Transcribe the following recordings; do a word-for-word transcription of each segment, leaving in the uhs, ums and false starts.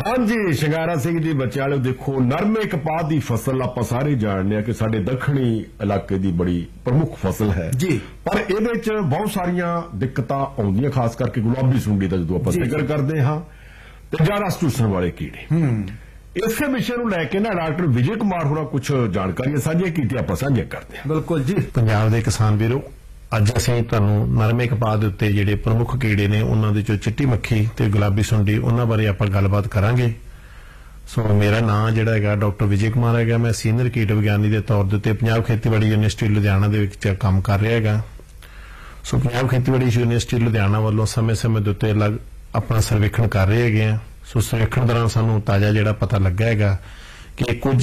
हाँ जी शंगारा सिंह जी बच्चे वाले देखो नरमे कपाह की फसल आप सारे जानने कि साडे दक्षिणी इलाके की बड़ी प्रमुख फसल है जी पर ये बहुत सारिया दिक्कत आउंदियां खास करके गुलाबी सुंडी का जो आप जिक्र करते हाँ ते जा रस चूसण वाले कीड़े इस विषय नूं लैके ना डॉक्टर विजय कुमार होना कुछ जानकारियां साझियां कीतियां आपां साझियां करते हैं। बिल्कुल जी पंजाब दे किसान वीरो ਅੱਜ ਅਸੀਂ ਤੁਹਾਨੂੰ ਨਰਮੇ ਕਪਾਹ ਦੇ ਉੱਤੇ ਜਿਹੜੇ ਪ੍ਰਮੁੱਖ ਕੀੜੇ ਨੇ ਉਹਨਾਂ ਦੇ ਚੋਂ ਚਿੱਟੀ ਮੱਖੀ ਤੇ ਗੁਲਾਬੀ ਸੁੰਡੀ ਉਹਨਾਂ ਬਾਰੇ ਆਪਾਂ ਗੱਲਬਾਤ ਕਰਾਂਗੇ। ਸੋ ਮੇਰਾ ਨਾਮ ਜਿਹੜਾ ਹੈਗਾ ਡਾਕਟਰ ਵਿਜੇ ਕੁਮਾਰ ਹੈਗਾ, ਮੈਂ ਸੀਨੀਅਰ ਕੀਟ ਵਿਗਿਆਨੀ ਦੇ ਤੌਰ ਦੇ ਉੱਤੇ ਪੰਜਾਬ ਖੇਤੀਬਾੜੀ ਯੂਨੀਵਰਸਿਟੀ ਲੁਧਿਆਣਾ ਦੇ ਵਿੱਚ ਕੰਮ ਕਰ ਰਿਹਾ ਹੈਗਾ। ਸੋ ਪੰਜਾਬ ਖੇਤੀਬਾੜੀ ਯੂਨੀਵਰਸਿਟੀ ਲੁਧਿਆਣਾ ਵੱਲੋਂ ਸਮੇਂ-ਸਮੇਂ ਦੇ ਉੱਤੇ ਅਲੱਗ ਆਪਣਾ ਸਰਵੇਖਣ ਕਰ ਰਹੇ ਹੈਗੇ ਆ। ਸੋ ਸਰਵੇਖਣ ਦੌਰਾਨ ਸਾਨੂੰ ਤਾਜ਼ਾ ਜਿਹੜਾ ਪਤਾ ਲੱਗਾ ਹੈਗਾ ਕਿ ਕੁਝ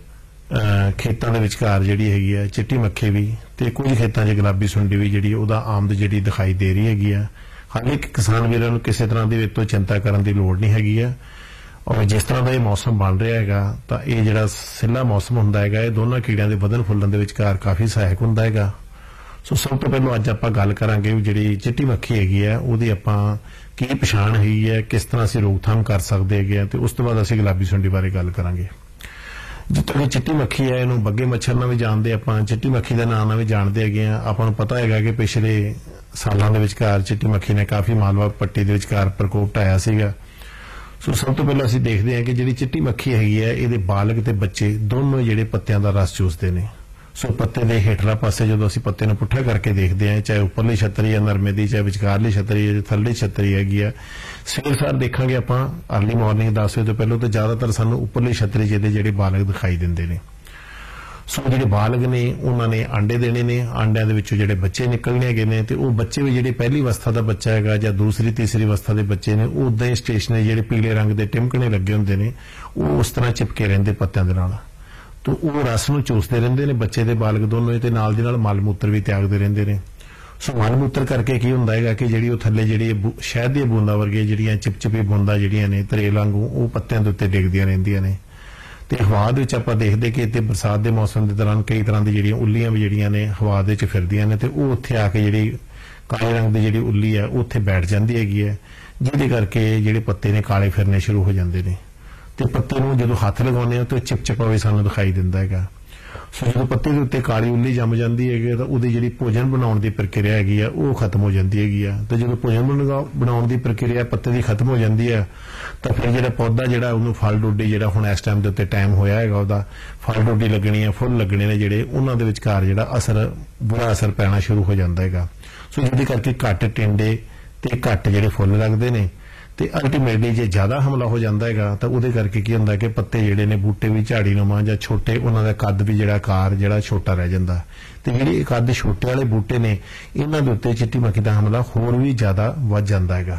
ਖੇਤਾਂ ਦੇ ਵਿਚਕਾਰ ਜਿਹੜੀ ਹੈਗੀ ਆ ਚਿੱਟੀ ਮੱਖੀ ਵੀ ਤੇ ਕੁਝ ਖੇਤਾਂ 'ਚ ਗੁਲਾਬੀ ਸੁੰਡੀ ਵੀ ਜਿਹੜੀ ਉਹਦਾ ਆਮਦ ਜਿਹੜੀ ਦਿਖਾਈ ਦੇ ਰਹੀ ਹੈਗੀ ਆ। ਹਾਲੇ ਕਿਸਾਨ ਵੀਰਾਂ ਨੂੰ ਕਿਸੇ ਤਰ੍ਹਾਂ ਦੀ ਵਿੱਤੋਂ ਚਿੰਤਾ ਕਰਨ ਦੀ ਲੋੜ ਨਹੀਂ ਹੈਗੀ ਆ। ਔਰ ਜਿਸ ਤਰ੍ਹਾਂ ਦਾ ਇਹ ਮੌਸਮ ਬਣ ਰਿਹਾ ਹੈਗਾ ਤਾਂ ਇਹ ਜਿਹੜਾ ਸਿੱਲਾ ਮੌਸਮ ਹੁੰਦਾ ਹੈਗਾ ਇਹ ਦੋਨਾਂ ਕੀੜਿਆਂ ਦੇ ਵਧਣ ਫੁੱਲਣ ਦੇ ਵਿਚਕਾਰ ਕਾਫੀ ਸਹਾਇਕ ਹੁੰਦਾ ਹੈਗਾ। ਸੋ ਸਭ ਤੋਂ ਪਹਿਲਾਂ ਅੱਜ ਆਪਾਂ ਗੱਲ ਕਰਾਂਗੇ ਵੀ ਜਿਹੜੀ ਚਿੱਟੀ ਮੱਖੀ ਹੈਗੀ ਆ ਉਹਦੀ ਆਪਾਂ ਕੀ ਪਛਾਣ ਹੈਗੀ ਹੈ, ਕਿਸ ਤਰ੍ਹਾਂ ਅਸੀਂ ਰੋਕਥਾਮ ਕਰ ਸਕਦੇ ਹੈਗੇ ਆ ਤੇ ਉਸ ਤੋਂ ਬਾਅਦ ਅਸੀਂ ਗੁਲਾਬੀ ਸੁੰਡੀ ਬਾਰੇ ਗੱਲ ਕਰਾਂਗੇ। ਜਿੱਥੇ ਕਿ ਚਿੱਟੀ ਮੱਖੀ ਹੈ ਇਹਨੂੰ ਬੱਗੇ ਮੱਛਰ ਨਾਲ ਵੀ ਜਾਣਦੇ ਆਪਾਂ, ਚਿੱਟੀ ਮੱਖੀ ਦਾ ਨਾਮ ਨਾਲ ਵੀ ਜਾਣਦੇ ਹੈਗੇ ਆ। ਆਪਾਂ ਨੂੰ ਪਤਾ ਹੈਗਾ ਕਿ ਪਿਛਲੇ ਸਾਲਾਂ ਦੇ ਵਿਚਕਾਰ ਚਿੱਟੀ ਮੱਖੀ ਨੇ ਕਾਫੀ ਮਾਲਵਾ ਪੱਟੀ ਦੇ ਵਿਚਕਾਰ ਪ੍ਰਕੋਪ ਢਾਇਆ ਸੀਗਾ। ਸੋ ਸਭ ਤੋਂ ਪਹਿਲਾਂ ਅਸੀਂ ਦੇਖਦੇ ਹਾਂ ਕਿ ਜਿਹੜੀ ਚਿੱਟੀ ਮੱਖੀ ਹੈਗੀ ਹੈ ਇਹਦੇ ਬਾਲਗ ਤੇ ਬੱਚੇ ਦੋਨੋਂ ਜਿਹੜੇ ਪੱਤਿਆਂ ਦਾ ਰਸ ਚੂਸਦੇ ਨੇ। ਸੋ ਪੱਤੇ ਦੇ ਹੇਠਲਾ ਪਾਸੇ ਜਦੋਂ ਅਸੀਂ ਪੱਤੇ ਨੂੰ ਪੁੱਠਾ ਕਰਕੇ ਦੇਖਦੇ ਹਾਂ, ਚਾਹੇ ਉੱਪਰਲੀ ਛਤਰੀ ਹੈ ਨਰਮੇ ਦੀ, ਚਾਹੇ ਵਿਚਕਾਰਲੀ ਛਤਰੀ ਹੈ, ਥੱਲੜੀ ਛਤਰੀ ਹੈਗੀ ਆ, ਸਵੇਰ ਸਾਰ ਦੇਖਾਂਗੇ ਆਪਾਂ ਅਰਲੀ ਮਾਰਨਿੰਗ ਦਸ ਵਜੇ ਤੋਂ ਪਹਿਲਾਂ ਤਾਂ ਜ਼ਿਆਦਾਤਰ ਸਾਨੂੰ ਉੱਪਰਲੀ ਛਤਰੀ ਜਿਹਦੇ ਜਿਹੜੇ ਬਾਲਗ ਦਿਖਾਈ ਦਿੰਦੇ ਨੇ। ਸੋ ਜਿਹੜੇ ਬਾਲਗ ਨੇ ਉਹਨਾਂ ਨੇ ਆਂਡੇ ਦੇਣੇ ਨੇ, ਆਂਡਿਆਂ ਦੇ ਵਿੱਚੋਂ ਜਿਹੜੇ ਬੱਚੇ ਨਿਕਲਣੇ ਹੈਗੇ ਨੇ ਤੇ ਉਹ ਬੱਚੇ ਵੀ ਜਿਹੜੇ ਪਹਿਲੀ ਅਵਸਥਾ ਦਾ ਬੱਚਾ ਹੈਗਾ ਜਾਂ ਦੂਸਰੀ ਤੀਸਰੀ ਅਵਸਥਾ ਦੇ ਬੱਚੇ ਨੇ ਉਹ ਉਦਾਂ ਹੀ ਸਟੇਸ਼ਨਰੀ ਜਿਹੜੇ ਪੀਲੇ ਰੰਗ ਦੇ ਟਿਮਕਣੇ ਲੱਗੇ ਹੁੰਦੇ ਨੇ ਉਹ ਉਸ ਤਰ੍ਹਾਂ ਚਿਪਕੇ ਰਹਿੰਦੇ ਪੱਤਿਆਂ ਦੇ ਨਾਲ। तो वो रस नूं चूसते रहंदे ने बच्चे दे बालग दोनों ते नाल दी नाल मल मूत्र भी त्यागदे रहंदे ने। सो मल मूत्र करके की हुंदा हैगा कि जिहड़ी ओ थल्ले जिहड़ी शहद दी बूंदा वर्गी जिहड़ियां चिपचिपी बूंदा जिहड़ियां ने तरेल वांगू ओ पत्तियां दे उत्ते डिगदियां रहिंदियां ने। ते हवा दे विच आपां देखदे कि इत्ते बरसात दे मौसम दे दौरान कई तरह दी जिहड़ियां उल्लियां भी जिहड़ियां ने हवा दे विच फिरदियां ने ते ओ उत्थे आके जिहड़ी काले रंग दी जिहड़ी उल्ली है उत्थे बैठ जांदी हैगी है जिहदे करके जिहड़े पत्ते ने काले फिरने शुरू हो जांदे ने ਤੇ ਪੱਤੇ ਨੂੰ ਜਦੋਂ ਹੱਥ ਲਗਾਉਂਦੇ ਆ ਤਾਂ ਚਿਪਚਿਪਾ ਵੀ ਸਾਨੂੰ ਦਿਖਾਈ ਦਿੰਦਾ ਹੈਗਾ। ਸੋ ਜਦੋਂ ਪੱਤੇ ਦੇ ਉੱਤੇ ਕਾਲੀ ਉੱਲੀ ਜੰਮ ਜਾਂਦੀ ਹੈਗੀ ਤਾਂ ਉਹਦੀ ਜਿਹੜੀ ਭੋਜਨ ਬਣਾਉਣ ਦੀ ਪ੍ਰਕਿਰਿਆ ਹੈਗੀ ਆ ਉਹ ਖਤਮ ਹੋ ਜਾਂਦੀ ਹੈਗੀ ਆ। ਤੇ ਜਦੋਂ ਭੋਜਨ ਬਣਾਉਣ ਦੀ ਪ੍ਰਕਿਰਿਆ ਪੱਤੇ ਦੀ ਖਤਮ ਹੋ ਜਾਂਦੀ ਆ ਤਾਂ ਫਿਰ ਜਿਹੜਾ ਪੌਦਾ ਜਿਹੜਾ ਉਹਨੂੰ ਫਲ ਡੋਡੀ ਜਿਹੜਾ ਹੁਣ ਇਸ ਟਾਈਮ ਦੇ ਉੱਤੇ ਟਾਈਮ ਹੋਇਆ ਹੈਗਾ ਉਹਦਾ ਫਲ ਡੋਡੀ ਲੱਗਣੀ ਆ, ਫੁੱਲ ਲੱਗਣੇ ਨੇ ਜਿਹੜੇ ਉਹਨਾਂ ਦੇ ਵਿਚਕਾਰ ਜਿਹੜਾ ਅਸਰ ਬੁਰਾ ਅਸਰ ਪੈਣਾ ਸ਼ੁਰੂ ਹੋ ਜਾਂਦਾ ਹੈਗਾ। ਸੋ ਜਿਹਦੇ ਕਰਕੇ ਘੱਟ ਟਿੰਡੇ ਤੇ ਘੱਟ ਜਿਹੜੇ ਫੁੱਲ ਲੱਗਦੇ ਨੇ ਤੇ ਅਲਟੀਮੇਟਲੀ ਜੇ ਜ਼ਿਆਦਾ ਹਮਲਾ ਹੋ ਜਾਂਦਾ ਹੈਗਾ ਤਾਂ ਉਹਦੇ ਕਰਕੇ ਕੀ ਹੁੰਦਾ ਕਿ ਪੱਤੇ ਜਿਹੜੇ ਨੇ ਬੂਟੇ ਵੀ ਝਾੜੀ ਨੁਮਾ ਜਾਂ ਛੋਟੇ ਉਹਨਾਂ ਦਾ ਕੱਦ ਵੀ ਜਿਹੜਾ ਆਕਾਰ ਜਿਹੜਾ ਛੋਟਾ ਰਹਿ ਜਾਂਦਾ ਤੇ ਜਿਹੜੇ ਕੱਦ ਛੋਟੇ ਵਾਲੇ ਬੂਟੇ ਨੇ ਇਹਨਾਂ ਦੇ ਉੱਤੇ ਚਿੱਟੀ ਮੱਖੀ ਦਾ ਹਮਲਾ ਹੋਰ ਵੀ ਜ਼ਿਆਦਾ ਵੱਧ ਜਾਂਦਾ ਹੈਗਾ।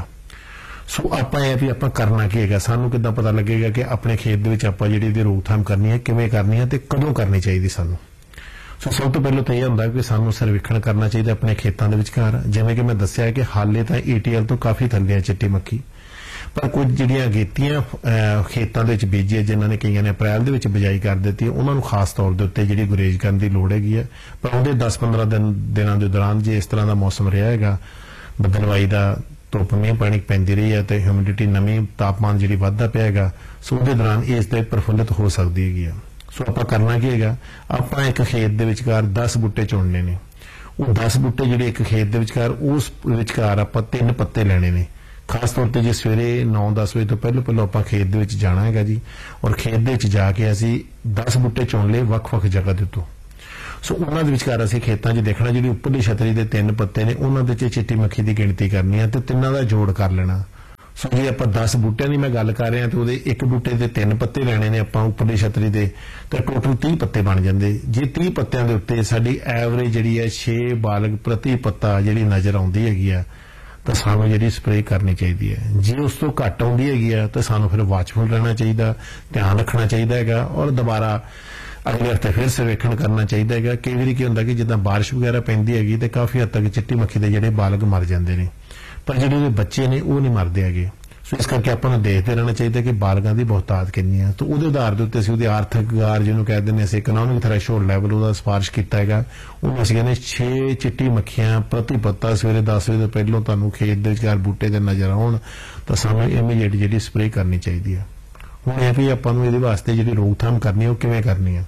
ਸੋ ਆਪਾਂ ਇਹ ਵੀ ਆਪਾਂ ਕਰਨਾ ਕੀ ਹੈਗਾ, ਸਾਨੂੰ ਕਿੱਦਾਂ ਪਤਾ ਲੱਗੇਗਾ ਕਿ ਆਪਣੇ ਖੇਤ ਦੇ ਵਿੱਚ ਆਪਾਂ ਜਿਹੜੀ ਇਹਦੀ ਰੋਕਥਾਮ ਕਰਨੀ ਹੈ, ਕਿਵੇਂ ਕਰਨੀ ਹੈ ਤੇ ਕਦੋਂ ਕਰਨੀ ਚਾਹੀਦੀ ਸਾਨੂੰ। ਸੋ ਸਭ ਤੋਂ ਪਹਿਲਾਂ ਤਾਂ ਇਹ ਹੁੰਦਾ ਕਿ ਸਾਨੂੰ ਸਰਵੇਖਣ ਕਰਨਾ ਚਾਹੀਦਾ ਆਪਣੇ ਖੇਤਾਂ ਦੇ ਵਿਚਕਾਰ। ਜਿਵੇਂ ਕਿ ਮੈਂ ਦੱਸਿਆ ਕਿ ਹਾਲੇ ਤਾਂ ਈ ਟੀ ਐਲ ਤੋਂ ਕਾਫੀ ਥੱਲੇ ਹੈ ਚਿੱਟੀ ਮੱਖੀ, ਪਰ ਕੁਝ ਜਿਹੜੀਆਂ ਅਗੇਤੀਆਂ ਖੇਤਾਂ ਦੇ ਵਿੱਚ ਬੀਜੀ ਜਿਨ੍ਹਾਂ ਨੇ ਕਈਆਂ ਨੇ ਅਪ੍ਰੈਲ ਦੇ ਵਿੱਚ ਬਿਜਾਈ ਕਰ ਦਿੱਤੀ ਉਹਨਾਂ ਨੂੰ ਖਾਸ ਤੌਰ ਦੇ ਉੱਤੇ ਜਿਹੜੀ ਗੁਰੇਜ਼ ਕਰਨ ਦੀ ਲੋੜ ਹੈਗੀ ਹੈ। ਪਰ ਉਹਦੇ ਦਸ ਪੰਦਰਾਂ ਦਿਨ ਦਿਨਾਂ ਦੇ ਦੌਰਾਨ ਜੇ ਇਸ ਤਰ੍ਹਾਂ ਦਾ ਮੌਸਮ ਰਿਹਾ ਹੈਗਾ, ਬਦਲਵਾਈ ਦਾ ਧੁੱਪ ਮੀਂਹ ਪਾਣੀ ਪੈਂਦੀ ਰਹੀ ਹੈ ਤੇ ਹਿਊਮਿਡਿਟੀ ਨਮੀ ਤਾਪਮਾਨ ਜਿਹੜੀ ਵੱਧਦਾ ਪਿਆ ਹੈਗਾ, ਸੋ ਉਹਦੇ ਦੌਰਾਨ ਇਸ ਤੇ ਪ੍ਰਫੁੱਲਿਤ ਹੋ ਸਕਦੀ ਹੈਗੀ ਆ। ਸੋ ਆਪਾਂ ਕਰਨਾ ਕੀ ਹੈਗਾ, ਆਪਾਂ ਇੱਕ ਖੇਤ ਦੇ ਵਿਚਕਾਰ ਦਸ ਬੂਟੇ ਚੁਣਨੇ ਨੇ। ਉਹ ਦਸ ਬੂਟੇ ਜਿਹੜੇ ਇੱਕ ਖੇਤ ਦੇ ਵਿਚਕਾਰ ਉਸ ਵਿਚਕਾਰ ਆਪਾਂ ਤਿੰਨ ਪੱਤੇ ਲੈਣੇ ਨੇ। ਖਾਸ ਤੌਰ ਤੇ ਜੇ ਸਵੇਰੇ ਨੌ ਦਸ ਵਜੇ ਤੋਂ ਪਹਿਲਾਂ ਪਹਿਲਾਂ ਆਪਾਂ ਖੇਤ ਦੇ ਵਿੱਚ ਜਾਣਾ ਹੈਗਾ ਜੀ ਔਰ ਖੇਤ ਦੇ ਵਿੱਚ ਜਾ ਕੇ ਅਸੀਂ ਦਸ ਬੂਟੇ ਚੁਣ ਲਏ ਵੱਖ-ਵੱਖ ਜਗ੍ਹਾ ਦੇ ਉੱਤੋਂ। ਸੋ ਉਹਨਾਂ ਦੇ ਵਿਚਕਾਰ ਅਸੀਂ ਖੇਤਾਂ 'ਚ ਦੇਖਣਾ ਜਿਹੜੀ ਉੱਪਰਲੀ ਛਤਰੀ ਦੇ ਤਿੰਨ ਪੱਤੇ ਨੇ ਉਹਨਾਂ ਦੇ 'ਚ ਚਿੱਟੀ ਮੱਖੀ ਦੀ ਗਿਣਤੀ ਕਰਨੀ ਹੈ ਤੇ ਤਿੰਨਾਂ ਦਾ ਜੋੜ ਕਰ ਲੈਣਾ। ਸੋ ਜੇ ਆਪਾਂ ਦਸ ਬੂਟਿਆਂ ਦੀ ਮੈਂ ਗੱਲ ਕਰ ਰਿਹਾ ਤੇ ਉਹਦੇ ਇੱਕ ਬੂਟੇ ਦੇ ਤਿੰਨ ਪੱਤੇ ਲੈਣੇ ਨੇ ਆਪਾਂ ਉੱਪਰਲੀ ਛਤਰੀ ਦੇ ਤਾਂ ਟੋਟਲ ਤੀਹ ਪੱਤੇ ਬਣ ਜਾਂਦੇ। ਜੇ ਤੀਹ ਪੱਤਿਆਂ ਦੇ ਉੱਤੇ ਸਾਡੀ ਐਵਰੇਜ ਜਿਹੜੀ ਹੈ ਛੇ ਬਾਲਗ ਪ੍ਰਤੀ ਪੱਤਾ ਜਿਹੜੀ ਨਜ਼ਰ ਆਉਂਦੀ ਹੈਗੀ ਆ ਤਾਂ ਸਾਨੂੰ ਜਿਹੜੀ ਸਪਰੇਅ ਕਰਨੀ ਚਾਹੀਦੀ ਹੈ। ਜੇ ਉਸ ਤੋਂ ਘੱਟ ਆਉਂਦੀ ਹੈਗੀ ਆ ਤਾਂ ਸਾਨੂੰ ਫਿਰ ਵਾਚਫੁਲ ਰਹਿਣਾ ਚਾਹੀਦਾ, ਧਿਆਨ ਰੱਖਣਾ ਚਾਹੀਦਾ ਹੈਗਾ ਔਰ ਦੁਬਾਰਾ ਅਗਲੇ ਹਫ਼ਤੇ ਫਿਰ ਸਰਵੇਖਣ ਕਰਨਾ ਚਾਹੀਦਾ ਹੈਗਾ। ਕਈ ਵਾਰੀ ਕੀ ਹੁੰਦਾ ਕਿ ਜਿੱਦਾਂ ਬਾਰਿਸ਼ ਵਗੈਰਾ ਪੈਂਦੀ ਹੈਗੀ ਤੇ ਕਾਫੀ ਹੱਦ ਤੱਕ ਚਿੱਟੀ ਮੱਖੀ ਦੇ ਜਿਹੜੇ ਬਾਲਗ ਮਰ ਜਾਂਦੇ ਨੇ, ਪਰ ਜਿਹੜੇ ਉਹਦੇ ਬੱਚੇ ਨੇ ਉਹ ਨਹੀਂ ਮਰਦੇ ਹੈਗੇ। ਸੋ ਇਸ ਕਰਕੇ ਆਪਾਂ ਨੂੰ ਦੇਖਦੇ ਰਹਿਣਾ ਚਾਹੀਦਾ ਕਿ ਬਾਲਗਾਂ ਦੀ ਬਹੁਤਾਤ ਕਿੰਨੀ ਹੈ। ਤਾਂ ਉਹਦੇ ਆਧਾਰ ਦੇ ਉੱਤੇ ਅਸੀਂ ਉਹਦੇ ਆਰਥਿਕ ਗਾਰ ਜਿਹਨੂੰ ਕਹਿ ਦਿੰਦੇ ਅਸੀਂ ਇਕਨੋਮਿਕ ਥ੍ਰੈਸ਼ਹੋਲਡ ਲੈਵਲ ਉਹਦਾ ਸਿਫਾਰਿਸ਼ ਕੀਤਾ ਹੈਗਾ। ਉਹਨੂੰ ਅਸੀਂ ਕਹਿੰਦੇ ਛੇ ਚਿੱਟੀ ਮੱਖੀਆਂ ਪ੍ਰਤੀ ਪੱਤਾ ਸਵੇਰੇ ਦਸ ਵਜੇ ਤੋਂ ਪਹਿਲਾਂ ਤੁਹਾਨੂੰ ਖੇਤ ਦੇ ਵਿਚਕਾਰ ਬੂਟੇ ਦੇ ਨਜ਼ਰ ਆਉਣ ਤਾਂ ਸਾਨੂੰ ਇਮੀਡੀਏਟ ਜਿਹੜੀ ਸਪਰੇਅ ਕਰਨੀ ਚਾਹੀਦੀ ਹੈ। ਹੁਣ ਇਹ ਵੀ ਆਪਾਂ ਨੂੰ ਇਹਦੇ ਵਾਸਤੇ ਜਿਹੜੀ ਰੋਕਥਾਮ ਕਰਨੀ ਉਹ ਕਿਵੇਂ ਕਰਨੀ ਹੈ।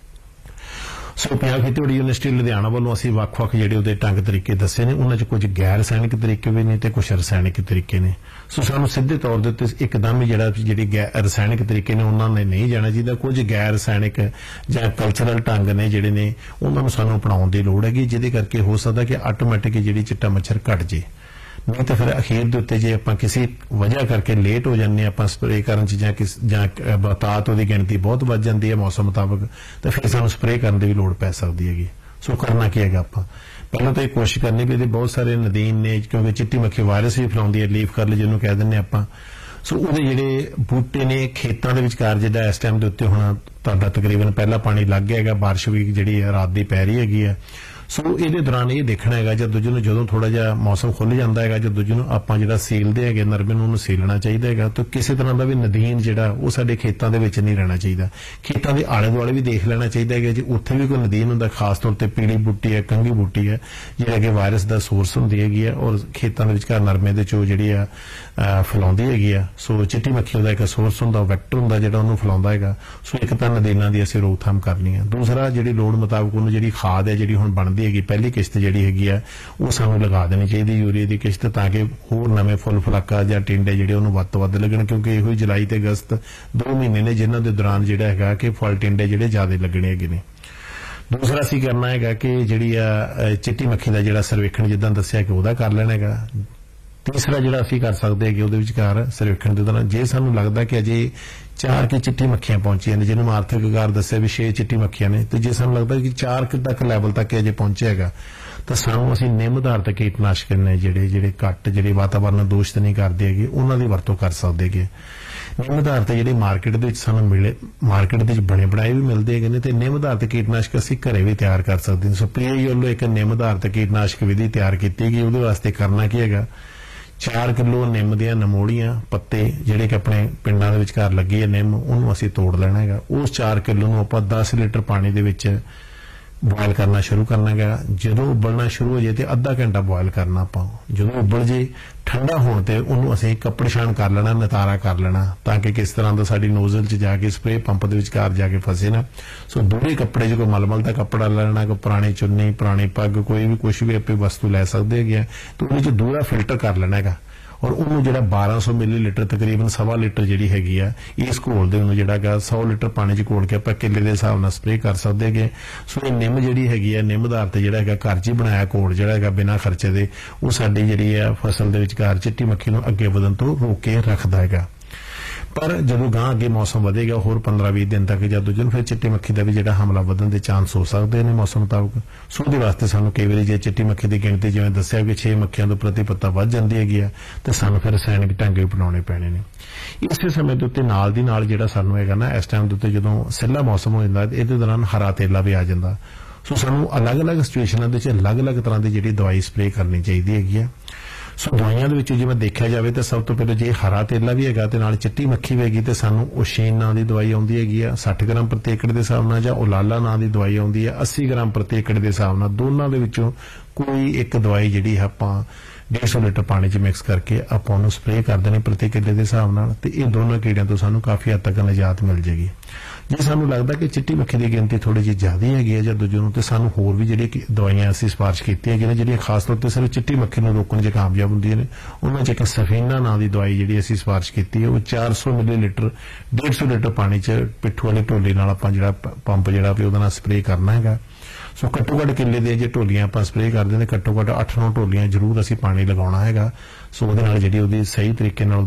ਸੋ ਪੰਜਾਬ ਖੇਤੀਬਾੜੀ ਯੂਨੀਵਰਸਿਟੀ ਲੁਧਿਆਣਾ ਵੱਲੋਂ ਅਸੀਂ ਵੱਖ-ਵੱਖ ਜਿਹੜੇ ਉਹਦੇ ਢੰਗ ਤਰੀਕੇ ਦੱਸੇ ਨੇ, ਉਹਨਾਂ 'ਚ ਕੁਝ ਗੈਰ ਰਸਾਇਣਿਕ ਤਰੀਕੇ ਵੀ ਨੇ ਤੇ ਕੁਝ ਰਸਾਇਣਿਕ ਤਰੀਕੇ ਨੇ। ਸੋ ਸਾਨੂੰ ਸਿੱਧੇ ਤੌਰ ਦੇ ਉੱਤੇ ਇੱਕਦਮ ਹੀ ਜਿਹੜਾ ਜਿਹੜੀ ਰਸਾਇਣਕ ਤਰੀਕੇ ਨੇ ਉਹਨਾਂ ਨੇ ਨਹੀਂ ਜਾਣਾ ਚਾਹੀਦਾ। ਕੁਝ ਗੈਰ ਰਸਾਇਣਿਕ ਜਾਂ ਕਲਚਰਲ ਢੰਗ ਨੇ ਜਿਹੜੇ ਨੇ ਉਹਨਾਂ ਨੂੰ ਸਾਨੂੰ ਅਪਣਾਉਣ ਦੀ ਲੋੜ ਹੈਗੀ, ਜਿਹਦੇ ਕਰਕੇ ਹੋ ਸਕਦਾ ਕਿ ਆਟੋਮੈਟਿਕ ਜਿਹੜੀ ਚਿੱਟਾ ਮੱਛਰ ਘਟ ਜੇ। ਨਹੀਂ ਤਾਂ ਫਿਰ ਅਖੀਰ ਦੇ ਉੱਤੇ ਜੇ ਆਪਾਂ ਕਿਸੇ ਵਜ੍ਹਾ ਕਰਕੇ ਲੇਟ ਹੋ ਜਾਂਦੇ ਆਪਾਂ ਸਪਰੇਅ ਕਰਨ 'ਚ ਜਾਂ ਕਿਸ ਜਾਂ ਬਤਾਤ ਉਹਦੀ ਗਿਣਤੀ ਬਹੁਤ ਵੱਧ ਜਾਂਦੀ ਹੈ ਮੌਸਮ ਮੁਤਾਬਕ, ਤਾਂ ਫਿਰ ਸਾਨੂੰ ਸਪਰੇਅ ਕਰਨ ਦੀ ਵੀ ਲੋੜ ਪੈ ਸਕਦੀ ਹੈਗੀ। ਸੋ ਕਰਨਾ ਕੀ ਹੈਗਾ, ਆਪਾਂ ਪਹਿਲਾਂ ਤਾਂ ਇਹ ਕੋਸ਼ਿਸ਼ ਕਰਨੀ ਵੀ ਇਹਦੇ ਬਹੁਤ ਸਾਰੇ ਨਦੀਨ ਨੇ, ਕਿਉਂਕਿ ਚਿੱਟੀ ਮੱਖੀ ਵਾਇਰਸ ਵੀ ਫੈਲਾਉਂਦੀ ਹੈ, ਲੀਫ ਕਰਲ ਜਿਹਨੂੰ ਕਹਿ ਦਿੰਦੇ ਆਪਾਂ। ਸੋ ਉਹਦੇ ਜਿਹੜੇ ਬੂਟੇ ਨੇ ਖੇਤਾਂ ਦੇ ਵਿਚਕਾਰ ਜਿਹੜਾ ਇਸ ਟਾਈਮ ਦੇ ਉੱਤੇ ਹੁਣ ਤੁਹਾਡਾ ਤਕਰੀਬਨ ਪਹਿਲਾ ਪਾਣੀ ਲੱਗ ਗਿਆ ਹੈਗਾ, ਬਾਰਿਸ਼ ਵੀ ਜਿਹੜੀ ਹੈ ਰਾਤ ਦੀ ਪੈ ਰਹੀ ਹੈਗੀ ਹੈ। ਸੋ ਇਹਦੇ ਦੌਰਾਨ ਇਹ ਦੇਖਣਾ ਹੈਗਾ ਜਦ ਦੂਜੇ ਨੂੰ ਜਦੋਂ ਥੋੜਾ ਜਿਹਾ ਮੌਸਮ ਖੁੱਲ ਜਾਂਦਾ ਹੈਗਾ, ਜਦ ਦੂਜੇ ਨੂੰ ਆਪਾਂ ਜਿਹੜਾ ਸੀਲਦੇ ਹੈਗੇ ਨਰਮੇ ਨੂੰ ਉਹਨੂੰ ਸੀਲਣਾ ਚਾਹੀਦਾ ਹੈਗਾ। ਤਾਂ ਕਿਸੇ ਤਰ੍ਹਾਂ ਦਾ ਵੀ ਨਦੀਨ ਜਿਹੜਾ ਉਹ ਸਾਡੇ ਖੇਤਾਂ ਦੇ ਵਿੱਚ ਨਹੀਂ ਰਹਿਣਾ ਚਾਹੀਦਾ। ਖੇਤਾਂ ਦੇ ਆਲੇ ਦੁਆਲੇ ਵੀ ਦੇਖ ਲੈਣਾ ਚਾਹੀਦਾ ਹੈਗਾ ਜੇ ਉੱਥੇ ਵੀ ਕੋਈ ਨਦੀਨ ਹੁੰਦਾ, ਖਾਸ ਤੌਰ ਤੇ ਪੀਲੀ ਬੂਟੀ ਹੈ, ਕੰਘੀ ਬੂਟੀ ਹੈ, ਜਿਹੜਾ ਕਿ ਵਾਇਰਸ ਦਾ ਸੋਰਸ ਹੁੰਦੀ ਹੈਗੀ ਆ ਔਰ ਖੇਤਾਂ ਦੇ ਵਿਚਕਾਰ ਨਰਮੇ ਦੇ ਚੋਂ ਜਿਹੜੀ ਆ ਫੈਲਾਉਂਦੀ ਹੈਗੀ ਆ। ਸੋ ਚਿੱਟੀ ਮੱਖੀ ਉਹਦਾ ਇੱਕ ਸੋਰਸ ਹੁੰਦਾ, ਵੈਕਟਰ ਹੁੰਦਾ ਜਿਹੜਾ ਉਹਨੂੰ ਫੈਲਾਉਂਦਾ ਹੈਗਾ। ਸੋ ਇੱਕ ਤਾਂ ਨਦੀਨਾਂ ਦੀ ਅਸੀਂ ਰੋਕਥਾਮ ਕਰਨੀ ਹੈ। ਦੂਸਰਾ ਜਿਹੜੀ ਲੋੜ ਮੁਤਾਬਕ ਉਹਨੂੰ ਜਿਹੜੀ ਖਾਦ ਹੈ ਜਿਹੜੀ ਹੁਣ ਬਣਦੀ ਹੈਗੀ, ਪਹਿਲੀ ਕਿਸ਼ਤ ਜਿਹੜੀ ਹੈਗੀ ਆ ਉਹ ਸਾਨੂੰ ਲਗਾ ਦੇਣੀ ਚਾਹੀਦੀ ਯੂਰੀਆ ਦੀ ਕਿਸ਼ਤ, ਤਾਂ ਕਿ ਹੋਰ ਨਵੇਂ ਫੁੱਲ ਫਲਾਕਾ ਜਾਂ ਟਿੰਡੇ ਜਿਹੜੇ ਉਹਨੂੰ ਵੱਧ ਤੋਂ ਵੱਧ ਲੱਗਣ, ਕਿਉਂਕਿ ਇਹੋ ਹੀ ਜੁਲਾਈ ਤੇ ਅਗਸਤ ਦੋ ਮਹੀਨੇ ਨੇ ਜਿਨ੍ਹਾਂ ਦੇ ਦੌਰਾਨ ਜਿਹੜਾ ਹੈਗਾ ਕਿ ਫੁੱਲ ਟਿੰਡੇ ਜਿਹੜੇ ਜ਼ਿਆਦਾ ਲੱਗਣੇ ਹੈਗੇ ਨੇ। ਦੂਸਰਾ ਅਸੀਂ ਕਰਨਾ ਹੈਗਾ ਕਿ ਜਿਹੜੀ ਆ ਚਿੱਟੀ ਮੱਖੀ ਦਾ ਜਿਹੜਾ ਸਰਵੇਖਣ ਜਿੱਦਾਂ ਦੱਸਿਆ ਕਿ ਉਹਦਾ ਕਰ ਲੈਣਾ ਹੈਗਾ। ਤੀਸਰਾ ਜਿਹੜਾ ਅਸੀਂ ਕਰ ਸਕਦੇ ਹੈਗੇ ਉਹਦੇ ਵਿਚਕਾਰ ਸਰਵੇਖਣ ਦੇ ਦੌਰਾਨ ਜੇ ਸਾਨੂੰ ਲੱਗਦਾ ਕਿ ਅਜੇ ਚਾਰ ਕੀ ਚਿੱਟੀ ਮੱਖੀਆਂ ਪਹੁੰਚੀਆਂ ਨੇ, ਜਿਹਨੂੰ ਆਰਥਿਕ ਵਿਗਾਰ ਦੱਸਿਆ ਵੀ ਛੇ ਚਿੱਟੀ ਮੱਖੀਆਂ ਨੇ, ਤੇ ਜੇ ਸਾਨੂੰ ਲੱਗਦਾ ਕਿ ਚਾਰ ਤੱਕ ਲੈਵਲ ਤੱਕ ਅਜੇ ਪਹੁੰਚਿਆ ਹੈਗਾ ਤਾਂ ਸਾਨੂੰ ਅਸੀਂ ਨਿੰਮ ਆਧਾਰਿਤ ਕੀਟਨਾਸ਼ਕ ਨੇ ਜਿਹੜੇ ਜਿਹੜੇ ਘੱਟ ਜਿਹੜੇ ਵਾਤਾਵਰਨ ਦੂਸ਼ਿਤ ਨਹੀਂ ਕਰਦੇ ਹੈਗੇ ਉਹਨਾਂ ਦੀ ਵਰਤੋਂ ਕਰ ਸਕਦੇ ਹੈਗੇ। ਨਿੰਮ ਆਧਾਰਿਤ ਜਿਹੜੇ ਮਾਰਕੀਟ ਦੇ ਵਿੱਚ ਸਾਨੂੰ ਮਿਲੇ, ਮਾਰਕੀਟ ਦੇ ਵਿੱਚ ਬਣੇ ਬਣਾਏ ਵੀ ਮਿਲਦੇ ਹੈਗੇ ਨੇ, ਤੇ ਨਿੰਮ ਆਧਾਰਿਤ ਕੀਟਨਾਸ਼ਕ ਅਸੀਂ ਘਰੇ ਵੀ ਤਿਆਰ ਕਰ ਸਕਦੇ ਹਾਂ। ਸੋ ਪੀਆਈ ਵੱਲੋਂ ਇੱਕ ਨਿੰਮ ਆਧਾਰਿਤ ਕੀਟਨਾਸ਼ਕ ਵਿਧੀ ਤਿਆਰ ਕੀਤੀ ਗਈ। ਉਹਦੇ ਵਾਸਤੇ ਕਰਨਾ ਕੀ ਹੈਗਾ, ਚਾਰ ਕਿਲੋ ਨਿੰਮ ਦੀਆਂ ਨਮੋੜੀਆਂ ਪੱਤੇ ਜਿਹੜੇ ਕਿ ਆਪਣੇ ਪਿੰਡਾਂ ਦੇ ਵਿਚਕਾਰ ਲੱਗੇ ਆ ਨਿੰਮ, ਉਹਨੂੰ ਅਸੀਂ ਤੋੜ ਲੈਣਾ ਹੈਗਾ। ਉਸ ਚਾਰ ਕਿਲੋ ਨੂੰ ਆਪਾਂ ਦਸ ਲੀਟਰ ਪਾਣੀ ਦੇ ਵਿੱਚ ਬੋਇਲ ਕਰਨਾ ਸ਼ੁਰੂ ਕਰਨਾ ਹੈਗਾ। ਜਦੋਂ ਉਬਲਣਾ ਸ਼ੁਰੂ ਹੋ ਜਾਏ ਤੇ ਅੱਧਾ ਘੰਟਾ ਬੋਇਲ ਕਰਨਾ ਆਪਾਂ। ਜਦੋਂ ਉਬਲ ਜੇ ਠੰਡਾ ਹੋਣ ਤੇ ਉਹਨੂੰ ਅਸੀਂ ਕੱਪੜ ਛਾਣ ਕਰ ਲੈਣਾ, ਨਤਾਰਾ ਕਰ ਲੈਣਾ, ਤਾਂ ਕਿ ਕਿਸ ਤਰ੍ਹਾਂ ਦਾ ਸਾਡੀ ਨੋਜ਼ਲ 'ਚ ਜਾ ਕੇ ਸਪਰੇਅ ਪੰਪ ਦੇ ਵਿਚਕਾਰ ਜਾ ਕੇ ਫਸੇ ਨਾ। ਸੋ ਦੂਰੇ ਕੱਪੜੇ 'ਚ ਕੋਈ ਮਲਮਲ ਦਾ ਕੱਪੜਾ ਲੈਣਾ, ਕੋਈ ਪੁਰਾਣੀ ਚੁੰਨੀ, ਪੁਰਾਣੀ ਪੱਗ, ਕੋਈ ਵੀ ਕੁਛ ਵੀ ਆਪਣੀ ਵਸਤੂ ਲੈ ਸਕਦੇ ਹੈਗੇ, ਤੇ ਉਹਦੇ 'ਚ ਦੂਰਾ ਫਿਲਟਰ ਕਰ ਲੈਣਾ ਹੈਗਾ ਔਰ ਉਹਨੂੰ ਜਿਹੜਾ ਬਾਰਾਂ ਸੌ ਮਿਲੀਲੀਟਰ ਤਕਰੀਬਨ ਸਵਾ ਲੀਟਰ ਜਿਹੜੀ ਹੈਗੀ ਆ ਇਸ ਘੋਲ ਦੇ ਉਹਨੂੰ ਜਿਹੜਾ ਹੈਗਾ ਸੌ ਲੀਟਰ ਪਾਣੀ 'ਚ ਘੋਲ ਕੇ ਆਪਾਂ ਕਿੱਲੇ ਦੇ ਹਿਸਾਬ ਨਾਲ ਸਪਰੇਅ ਕਰ ਸਕਦੇ ਹੈਗੇ। ਸੋ ਇਹ ਨਿੰਮ ਜਿਹੜੀ ਹੈਗੀ ਆ ਨਿੰਮ ਆਧਾਰਿਤ ਜਿਹੜਾ ਹੈਗਾ ਘਰ 'ਚ ਹੀ ਬਣਾਇਆ ਘੋਲ ਜਿਹੜਾ ਹੈਗਾ ਬਿਨਾਂ ਖਰਚੇ ਦੇ, ਉਹ ਸਾਡੀ ਜਿਹੜੀ ਆ ਫਸਲ ਦੇ ਵਿਚਕਾਰ ਚਿੱਟੀ ਮੱਖੀ ਨੂੰ ਅੱਗੇ ਵਧਣ ਤੋਂ ਰੋਕ ਕੇ ਰੱਖਦਾ ਹੈਗਾ। ਪਰ ਜਦੋਂ ਗਾਂ ਅੱਗੇ ਮੌਸਮ ਵਧੇਗਾ ਹੋਰ ਪੰਦਰਾਂ ਵੀਹ ਦਿਨ ਤੱਕ ਜਾਂ ਦੂਜੇ ਨੂੰ ਫਿਰ ਚਿੱਟੀ ਮੱਖੀ ਦਾ ਵੀ ਜਿਹੜਾ ਹਮਲਾ ਵਧਣ ਦੇ ਚਾਂਸ ਹੋ ਸਕਦੇ ਨੇ ਮੌਸਮ ਮੁਤਾਬਕ। ਸੋ ਉਹਦੇ ਵਾਸਤੇ ਸਾਨੂੰ ਕਈ ਵਾਰੀ ਜੇ ਚਿੱਟੀ ਮੱਖੀ ਦੀ ਗਿਣਤੀ ਜਿਵੇਂ ਦੱਸਿਆ ਕਿ ਛੇ ਮੱਖੀਆਂ ਤੋਂ ਪ੍ਰਤੀ ਪੱਤਾ ਵੱਧ ਜਾਂਦੀ ਹੈਗੀ ਆ, ਤੇ ਸਾਨੂੰ ਫਿਰ ਰਸਾਇਣਿਕ ਢੰਗ ਵੀ ਅਪਣਾਉਣੇ ਪੈਣੇ ਨੇ। ਇਸੇ ਸਮੇਂ ਦੇ ਉੱਤੇ ਨਾਲ ਦੀ ਨਾਲ ਜਿਹੜਾ ਸਾਨੂੰ ਹੈਗਾ ਨਾ ਇਸ ਟਾਈਮ ਦੇ ਉੱਤੇ ਜਦੋਂ ਸਿੱਲਾ ਮੌਸਮ ਹੋ ਜਾਂਦਾ ਇਹਦੇ ਦੌਰਾਨ ਹਰਾ ਤੇਲਾ ਵੀ ਆ ਜਾਂਦਾ। ਸੋ ਸਾਨੂੰ ਅਲੱਗ-ਅਲੱਗ ਸਿਚੁਏਸ਼ਨਾਂ ਦੇ ਵਿੱਚ ਅਲੱਗ-ਅਲੱਗ ਤਰ੍ਹਾਂ ਦੀ ਜਿਹੜੀ ਦਵਾਈ ਸਪਰੇਅ ਕਰਨੀ ਚਾਹੀਦੀ ਹੈਗੀ ਆ। ਸੋ ਦਵਾਈਆਂ ਦੇ ਵਿੱਚ ਜਿਵੇਂ ਦੇਖਿਆ ਜਾਵੇ ਤਾਂ ਸਭ ਤੋਂ ਪਹਿਲਾਂ ਜੇ ਹਰਾ ਤੇਲਾ ਵੀ ਹੈਗਾ ਤੇ ਨਾਲ ਚਿੱਟੀ ਮੱਖੀ ਵੀ ਹੈਗੀ ਤੇ ਸਾਨੂੰ ਓਸ਼ੇਨ ਨਾਂ ਦੀ ਦਵਾਈ ਆਉਂਦੀ ਹੈਗੀ ਆ ਸੱਠ ਗ੍ਰਾਮ ਪ੍ਰਤੀ ਏਕੜ ਦੇ ਹਿਸਾਬ ਨਾਲ, ਜਾਂ ਓਲਾਲਾ ਨਾਂ ਦੀ ਦਵਾਈ ਆਉਂਦੀ ਹੈ ਅੱਸੀ ਗ੍ਰਾਮ ਪ੍ਰਤੀ ਏਕੜ ਦੇ ਹਿਸਾਬ ਨਾਲ। ਦੋਨਾਂ ਦੇ ਵਿੱਚੋਂ ਕੋਈ ਇੱਕ ਦਵਾਈ ਜਿਹੜੀ ਆਪਾਂ ਡੇਢ ਸੌ ਲੀਟਰ ਪਾਣੀ 'ਚ ਮਿਕਸ ਕਰਕੇ ਆਪਾਂ ਉਹਨੂੰ ਸਪਰੇਅ ਕਰ ਦੇਣੀ ਪ੍ਰਤੀ ਕਿੱਲੇ ਦੇ ਹਿਸਾਬ ਨਾਲ, ਤੇ ਇਹ ਦੋਨੋਂ ਕੀੜਿਆਂ ਤੋਂ ਸਾਨੂੰ ਕਾਫੀ ਹੱਦ ਤੱਕ ਨਿਜਾਤ ਮਿਲ ਜਾਏਗੀ। ਜੇ ਸਾਨੂੰ ਲੱਗਦਾ ਕਿ ਚਿੱਟੀ ਮੱਖੀ ਦੀ ਗਿਣਤੀ ਥੋੜੀ ਜਿਹੀ ਜ਼ਿਆਦਾ ਹੈਗੀ ਹੈ ਜਾਂ ਦੂਜੇ ਨੂੰ, ਤੇ ਸਾਨੂੰ ਹੋਰ ਵੀ ਜਿਹੜੀ ਦਵਾਈਆਂ ਅਸੀਂ ਸਿਫਾਰਿਸ਼ ਕੀਤੀਆਂ ਹੈਗੀਆਂ ਨੇ ਜਿਹੜੀਆਂ ਖਾਸ ਤੌਰ ਤੇ ਸਿਰਫ ਚਿੱਟੀ ਮੱਖੀ ਨੂੰ ਰੋਕਣ 'ਚ ਕਾਮਯਾਬ ਹੁੰਦੀਆਂ ਨੇ। ਉਹਨਾਂ 'ਚ ਇੱਕ ਸਫੀਨਾ ਨਾਂ ਦੀ ਦਵਾਈ ਜਿਹੜੀ ਅਸੀਂ ਸਿਫਾਰਿਸ਼ ਕੀਤੀ ਹੈ ਉਹ ਚਾਰ ਸੌ ਮਿਲੀਲੀਟਰ ਡੇਢ ਸੌ ਲੀਟਰ ਪਾਣੀ 'ਚ ਪਿੱਠੂ ਵਾਲੀ ਢੋਲੀ ਨਾਲ ਆਪਾਂ ਜਿਹੜਾ ਪੰਪ ਜਿਹੜਾ ਵੀ ਉਹਦੇ ਨਾਲ ਸਪਰੇਅ ਕਰਨਾ ਹੈਗਾ। ਸੋ ਘੱਟੋ ਘੱਟ ਕਿੱਲੇ ਦੇ ਜੇ ਢੋਲੀਆਂ ਆਪਾਂ ਸਪਰੇਅ ਕਰਦੇ ਨੇ ਘੱਟੋ ਘੱਟ ਅੱਠ ਨੌ ਢੋਲੀਆਂ ਜ਼ਰੂਰ ਅਸੀਂ ਪਾਣੀ ਲਗਾਉਣਾ ਹੈਗਾ। ਸੋ ਉਹਦੇ ਨਾਲ ਜਿਹੜੀ ਉਹਦੀ ਸਹੀ ਤਰੀਕੇ ਨਾਲ